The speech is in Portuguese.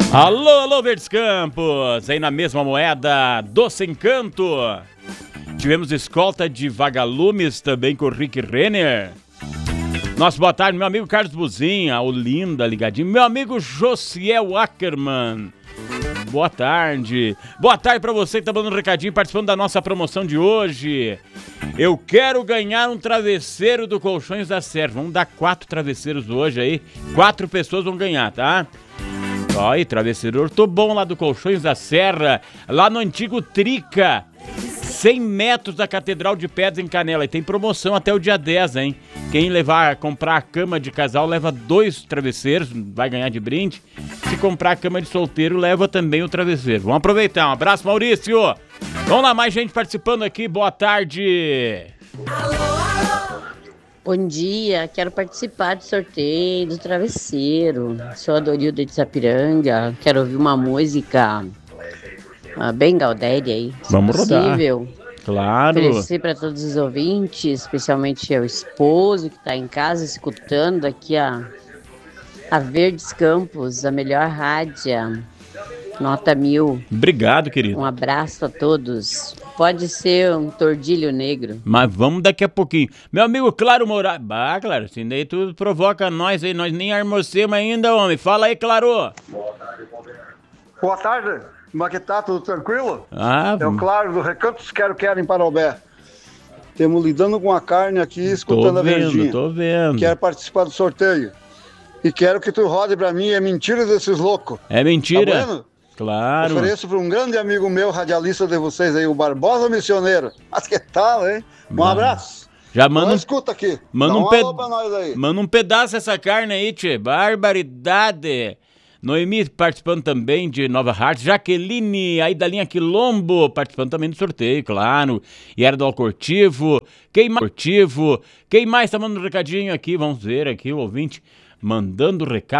Alô, alô, Verdes Campos, aí na mesma moeda, Doce Encanto. Tivemos escolta de Vagalumes também com o Rick Renner. Nossa, boa tarde, meu amigo Carlos Buzinha, Olinda, ligadinho. Meu amigo Josiel Ackerman, boa tarde. Boa tarde pra você que tá mandando um recadinho, participando da nossa promoção de hoje. Eu quero ganhar um travesseiro do Colchões da Serra. Vamos dar 4 travesseiros hoje aí. 4 pessoas vão ganhar, tá? Ó, e travesseiro Ortobon lá do Colchões da Serra, lá no antigo Trica, 100 metros da Catedral de Pedras em Canela. E tem promoção até o dia 10, hein? Quem comprar a cama de casal leva 2 travesseiros, vai ganhar de brinde. Se comprar a cama de solteiro, leva também o travesseiro. Vamos aproveitar. Um abraço, Maurício. Vamos lá, mais gente participando aqui. Boa tarde. Bom dia, quero participar do sorteio do travesseiro. Sou a Dorilda de Sapiranga, quero ouvir uma música bem Gaudéria aí. Vamos rodar. Possível. Claro. Oferecer para todos os ouvintes, especialmente ao esposo que está em casa escutando aqui a Verdes Campos, a melhor rádio, nota 1000. Obrigado, querido. Um abraço a todos. Pode ser um tordilho negro. Mas vamos daqui a pouquinho. Meu amigo Claro Moraes. Bah, Claro, assim daí tu provoca nós aí. Nós nem almocemos ainda, homem. Fala aí, Claro. Boa tarde. Como é que tá? Tudo tranquilo? Ah, É o Claro do Recantos Quero em Parobé. Temos lidando com a carne aqui, escutando a verdinha. Tô vendo. Quero participar do sorteio. E quero que tu rode pra mim. É mentira desses loucos. É mentira? Tá vendo? Claro. Ofereço para um grande amigo meu, radialista de vocês aí, o Barbosa Missioneiro. Mas que tal, hein? Um abraço. Já manda escuta aqui. Manda alô pra nós aí. Manda um pedaço dessa carne aí, tchê. Barbaridade. Noemi participando também de Nova Hartz. Jaqueline, aí da linha Quilombo, participando também do sorteio, claro. E era do Alcortivo. Quem mais tá mandando um recadinho aqui? Vamos ver aqui o ouvinte mandando recado.